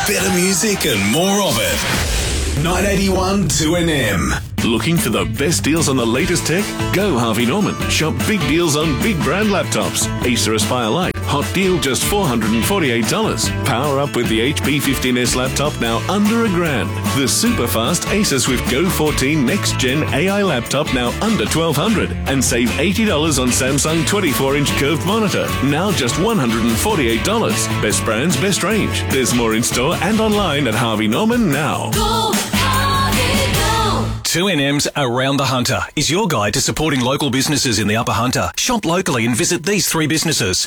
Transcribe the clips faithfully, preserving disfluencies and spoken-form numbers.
Better music and more of it. nine eighty-one two N M. Looking for the best deals on the latest tech? Go Harvey Norman. Shop big deals on big brand laptops. Acer Aspire Lite. Hot deal just four hundred forty-eight dollars. Power up with the H P fifteen S laptop now under a grand. The super fast Acer Swift Go fourteen Next Gen A I laptop now under twelve hundred dollars. And save eighty dollars on Samsung twenty-four inch curved monitor. Now just one hundred forty-eight dollars. Best brands, best range. There's more in store and online at Harvey Norman now. Go, Harvey, go! two N M's Around the Hunter is your guide to supporting local businesses in the Upper Hunter. Shop locally and visit these three businesses.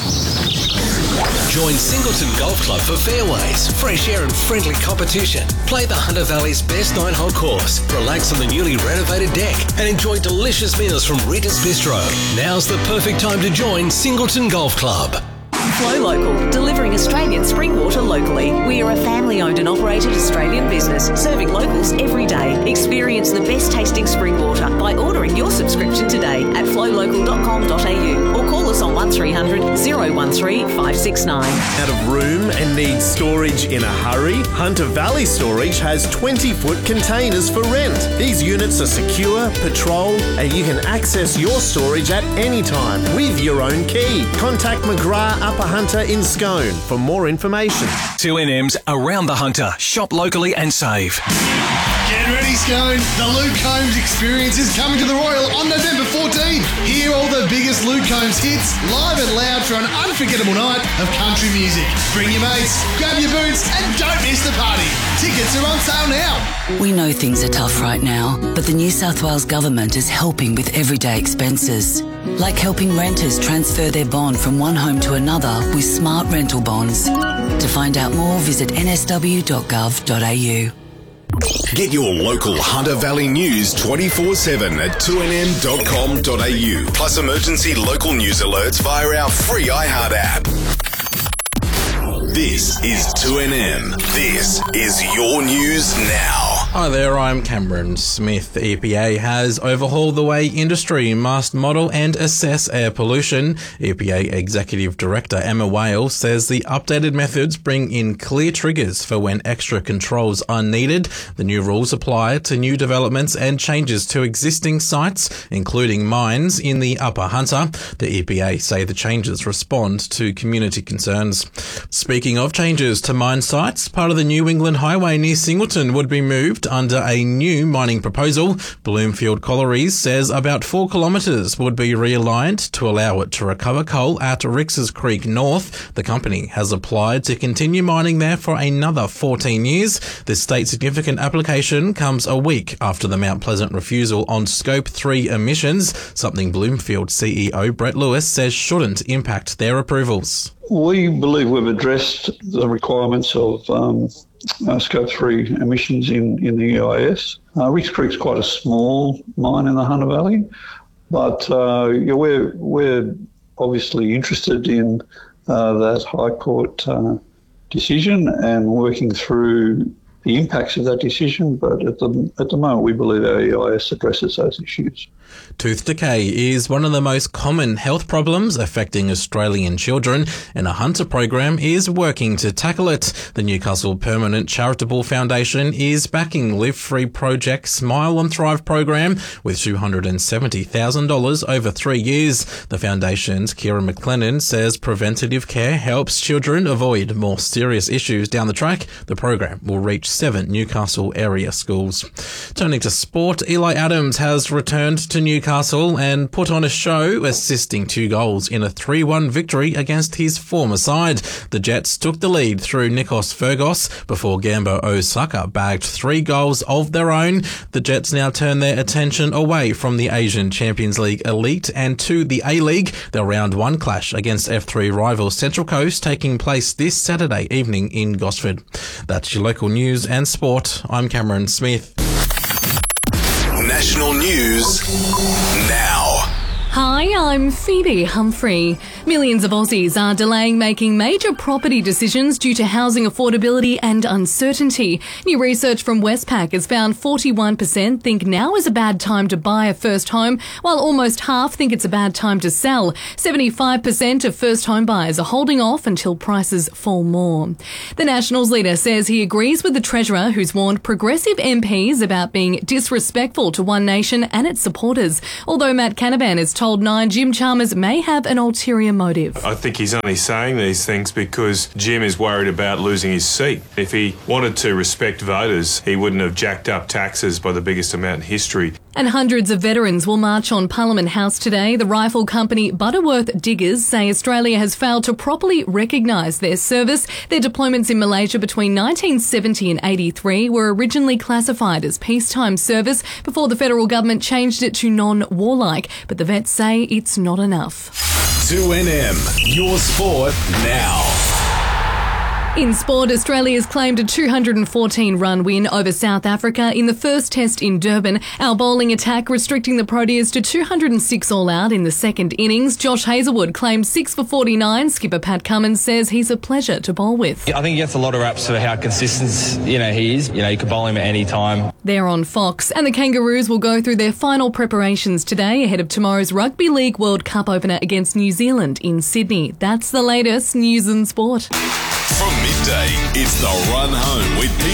Join Singleton Golf Club for fairways, fresh air and friendly competition. Play the Hunter Valley's best nine-hole course, relax on the newly renovated deck and enjoy delicious meals from Rita's Bistro. Now's the perfect time to join Singleton Golf Club. Flow Local, delivering Australian spring water locally. We are a family-owned and operated Australian business, serving locals every day. Experience the best tasting spring water by ordering your subscription today at flow local dot com dot a u or call us on one three hundred, oh one three, five six nine. Out of room and need storage in a hurry? Hunter Valley Storage has twenty foot containers for rent. These units are secure, patrolled, and you can access your storage at any time with your own key. Contact McGrath Upper Hunter in Scone for more information. two N M's Around the Hunter. Shop locally and save. Get ready, Scone. The Luke Combs experience is coming to the Royal on November fourteenth. Hear all the biggest Luke Combs hits live and loud for an unforgettable night of country music. Bring your mates, grab your boots, and don't miss the party. Tickets are on sale now. We know things are tough right now, but the New South Wales Government is helping with everyday expenses, like helping renters transfer their bond from one home to another with smart rental bonds. To find out more, visit n s w dot gov dot a u. Get your local Hunter Valley news twenty-four seven at two n m dot com dot a u. Plus emergency local news alerts via our free iHeart app. This is two N M. This is your news now. Hi there, I'm Cameron Smith. E P A has overhauled the way industry must model and assess air pollution. E P A Executive Director Emma Whale says the updated methods bring in clear triggers for when extra controls are needed. The new rules apply to new developments and changes to existing sites, including mines in the Upper Hunter. The E P A say the changes respond to community concerns. Speaking of changes to mine sites, part of the New England Highway near Singleton would be moved under a new mining proposal. Bloomfield Collieries says about four kilometres would be realigned to allow it to recover coal at Rix's Creek North. The company has applied to continue mining there for another fourteen years. This state significant application comes a week after the Mount Pleasant refusal on Scope three emissions, something Bloomfield C E O Brett Lewis says shouldn't impact their approvals. We believe we've addressed the requirements of um, uh, Scope three emissions in, in the E I S. Uh, Ricks Creek's quite a small mine in the Hunter Valley, but uh, yeah, we're, we're obviously interested in uh, that High Court uh, decision and working through the impacts of that decision, but at the at the moment we believe our E I S addresses those issues. Tooth decay is one of the most common health problems affecting Australian children, and a Hunter program is working to tackle it. The Newcastle Permanent Charitable Foundation is backing Live Free Project Smile and Thrive program with two hundred seventy thousand dollars over three years. The foundation's Kira McLennan says preventative care helps children avoid more serious issues down the track. The program will reach seven Newcastle area schools. Turning to sport, Eli Adams has returned to Newcastle and put on a show, assisting two goals in a three one victory against his former side. The Jets took the lead through Nikos Fergos before Gambo Osaka bagged three goals of their own. The Jets now turn their attention away from the Asian Champions League Elite and to the A-League. Their round one clash against F three rival Central Coast taking place this Saturday evening in Gosford. That's your local news and sport. I'm Cameron Smith. National news now. Hi, I'm Phoebe Humphrey. Millions of Aussies are delaying making major property decisions due to housing affordability and uncertainty. New research from Westpac has found forty-one percent think now is a bad time to buy a first home, while almost half think it's a bad time to sell. seventy-five percent of first home buyers are holding off until prices fall more. The Nationals leader says he agrees with the Treasurer, who's warned progressive M Ps about being disrespectful to One Nation and its supporters. Although Matt Canavan is told Nine Jim Chalmers may have an ulterior motive. I think he's only saying these things because Jim is worried about losing his seat. If he wanted to respect voters, he wouldn't have jacked up taxes by the biggest amount in history. And hundreds of veterans will march on Parliament House today. The rifle company Butterworth Diggers say Australia has failed to properly recognise their service. Their deployments in Malaysia between nineteen seventy and eighty-three were originally classified as peacetime service before the federal government changed it to non-warlike. But the vets say it's not enough. two N M, your sport now. In sport, Australia's claimed a two hundred fourteen run win over South Africa in the first test in Durban. Our bowling attack restricting the Proteas to two hundred six all out in the second innings. Josh Hazlewood claimed six for forty-nine. Skipper Pat Cummins says he's a pleasure to bowl with. I think he gets a lot of raps for how consistent, you know, he is. You know, you can bowl him at any time. They're on Fox, and the Kangaroos will go through their final preparations today ahead of tomorrow's Rugby League World Cup opener against New Zealand in Sydney. That's the latest news and sport. From midday, it's the Run Home with